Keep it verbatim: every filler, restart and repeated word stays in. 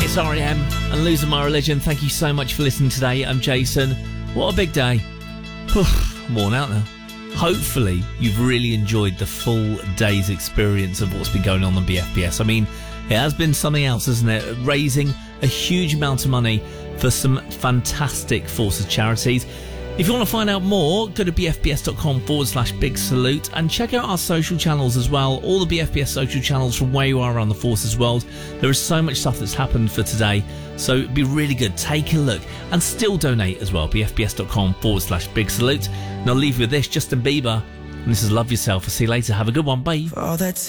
It's R E M and Losing My Religion. Thank you so much for listening today. I'm Jason. What a big day. I'm worn out now. Hopefully you've really enjoyed the full day's experience of what's been going on on B F B S. I mean, it has been something else, hasn't it? Raising a huge amount of money for some fantastic Forces charities. If you want to find out more, go to bfbs.com forward slash big salute and check out our social channels as well. All the B F B S social channels from where you are around the Forces world. There is so much stuff that's happened for today. So it'd be really good. Take a look and still donate as well. bfbs.com forward slash big salute. And I'll leave you with this, Justin Bieber. And this is Love Yourself. I'll see you later. Have a good one. Bye. For all the